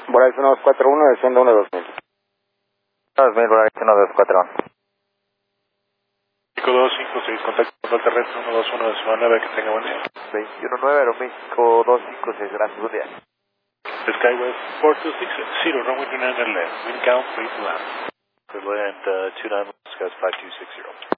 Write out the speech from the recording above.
Volar 1241, desciendo 12000. 2000, Volar 1241. México 256, contacto control terrestre 121 de Ciudad 9, que tenga buen día. 219, Aeroméxico 256, gracias, buen día. Skywest 4260, runway 29 left, wind count 3 to land. Clear and 29, Skies 5260.